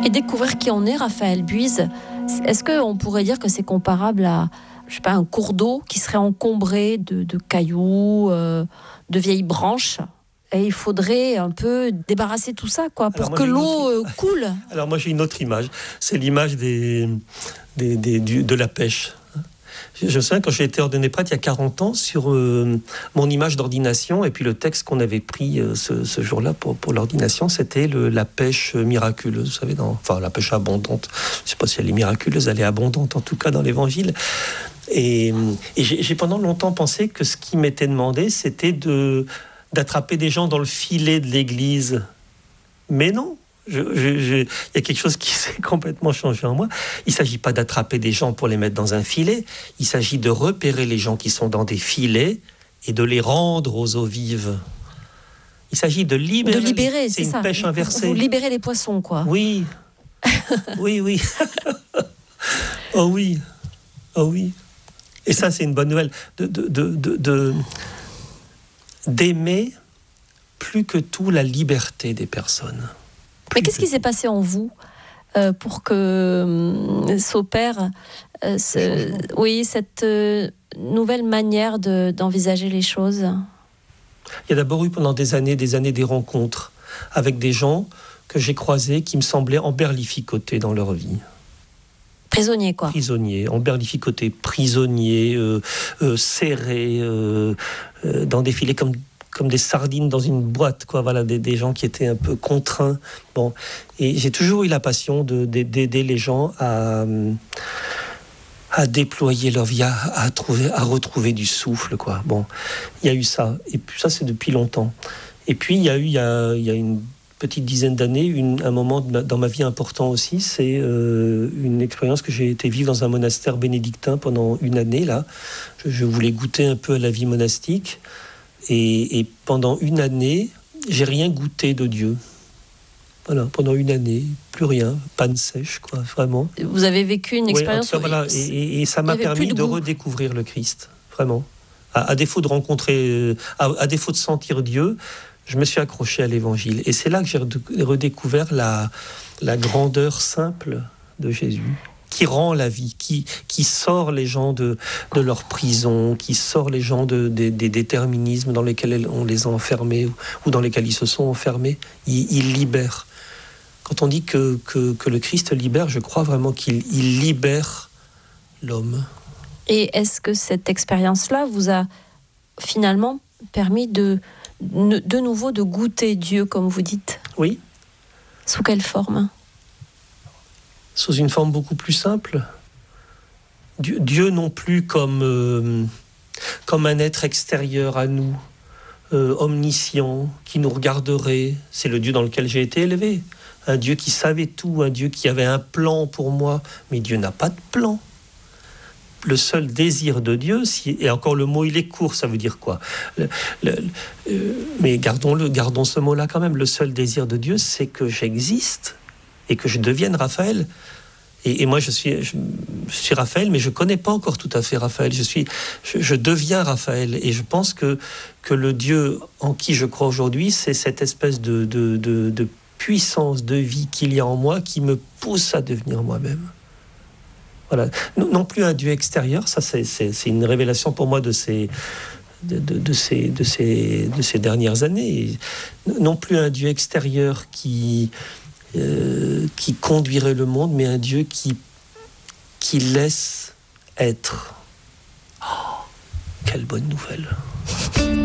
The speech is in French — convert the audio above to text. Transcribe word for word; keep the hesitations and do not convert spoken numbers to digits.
Et découvrir qui on est, Raphaël Buise, est-ce qu'on pourrait dire que c'est comparable à, je sais pas, un cours d'eau qui serait encombré de, de cailloux, euh, de vieilles branches, et il faudrait un peu débarrasser tout ça, quoi, pour que l'eau autre... coule. Alors moi j'ai une autre image, c'est l'image des, des, des, du, de la pêche. Je me souviens quand j'ai été ordonné prêtre il y a quarante ans sur euh, mon image d'ordination, et puis le texte qu'on avait pris euh, ce, ce jour-là pour, pour l'ordination, c'était le, la pêche miraculeuse, vous savez, dans, enfin la pêche abondante. Je ne sais pas si elle est miraculeuse, elle est abondante en tout cas dans l'Évangile. Et, et j'ai, j'ai pendant longtemps pensé que ce qui m'était demandé, c'était de, d'attraper des gens dans le filet de l'Église. Mais non. Je, je, je, il y a quelque chose qui s'est complètement changé en moi. Il ne s'agit pas d'attraper des gens pour les mettre dans un filet. Il s'agit de repérer les gens qui sont dans des filets et de les rendre aux eaux vives. Il s'agit de libérer. De libérer, c'est, c'est une ça. pêche inversée. Vous libérez les poissons, quoi. Oui. oui, oui. oh oui. Oh oui. Et ça, c'est une bonne nouvelle. De, de, de, de, de, d'aimer plus que tout la liberté des personnes. Mais qu'est-ce qui s'est passé en vous euh, pour que euh, s'opère euh, ce, oui, cette euh, nouvelle manière de, d'envisager les choses ? Il y a d'abord eu pendant des années, des années des rencontres avec des gens que j'ai croisés qui me semblaient emberlificotés dans leur vie. Prisonniers, quoi. Prisonniers, emberlificotés, prisonniers, euh, euh, serrés, euh, euh, dans des filets comme... comme des sardines dans une boîte, quoi. Voilà, des, des gens qui étaient un peu contraints. Bon, et j'ai toujours eu la passion de, de, d'aider les gens à, à déployer leur vie, à, à, trouver, à retrouver du souffle, quoi. Bon, il y a eu ça. Et puis ça, c'est depuis longtemps. Et puis, il y a eu, il y a, il y a une petite dizaine d'années, une, un moment de ma, dans ma vie important aussi, c'est euh, une expérience que j'ai été vivre dans un monastère bénédictin pendant une année, là. Je, je voulais goûter un peu à la vie monastique. Et, et pendant une année, j'ai rien goûté de Dieu. Voilà, pendant une année, plus rien, panne sèche, quoi, vraiment. Vous avez vécu une expérience... Oui, voilà, et, et, et ça m'a permis de, de redécouvrir le Christ, vraiment. À, à défaut de rencontrer, à, à défaut de sentir Dieu, je me suis accroché à l'Évangile. Et c'est là que j'ai redécouvert la, la grandeur simple de Jésus, qui rend la vie, qui, qui sort les gens de, de leur prison, qui sort les gens de, de, des déterminismes dans lesquels on les a enfermés ou, ou dans lesquels ils se sont enfermés. Il, il libère. Quand on dit que, que, que le Christ libère, je crois vraiment qu'il il libère l'homme. Et est-ce que cette expérience-là vous a finalement permis de, de nouveau de goûter Dieu, comme vous dites ? Oui. Sous quelle forme ? Sous une forme beaucoup plus simple. Dieu, Dieu non plus comme, euh, comme un être extérieur à nous, euh, omniscient, qui nous regarderait. C'est le Dieu dans lequel j'ai été élevé. Un Dieu qui savait tout, un Dieu qui avait un plan pour moi. Mais Dieu n'a pas de plan. Le seul désir de Dieu, si, et encore le mot il est court, ça veut dire quoi ? le, le, euh, Mais gardons-le, gardons ce mot-là quand même. Le seul désir de Dieu, c'est que j'existe et que je devienne Raphaël. Et, et moi, je suis, je, je suis Raphaël, mais je ne connais pas encore tout à fait Raphaël. Je, suis, je, je deviens Raphaël. Et je pense que, que le Dieu en qui je crois aujourd'hui, c'est cette espèce de, de, de, de puissance de vie qu'il y a en moi qui me pousse à devenir moi-même. Voilà. Non, non plus un Dieu extérieur, ça c'est, c'est, c'est une révélation pour moi de ces... De, de, de, ces, de, ces, de ces dernières années. Non plus un Dieu extérieur qui... Euh, qui conduirait le monde, mais un Dieu qui, qui laisse être. Oh, quelle bonne nouvelle.